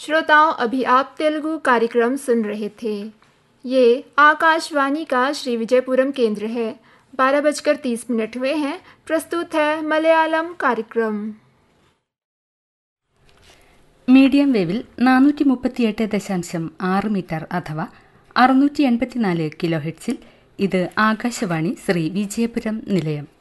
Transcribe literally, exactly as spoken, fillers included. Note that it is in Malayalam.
श्रोताओं, अभी आप तेलुगु कार्यक्रम सुन रहे थे। ये आकाशवाणी का श्री विजयपुरम केंद्र है। बारह बजकर तीस मिनट हुए हैं। प्रस्तुत है मलयालम कार्यक्रम। മീഡിയം വേവിൽ നാനൂറ്റി മുപ്പത്തിയെട്ട് ദശാംശം ആറ് മീറ്റർ അഥവാ അറുന്നൂറ്റി എൺപത്തിനാല് കിലോ ഹെഡ്സിൽ ഇത് ആകാശവാണി ശ്രീ വിജയപുരം നിലയം.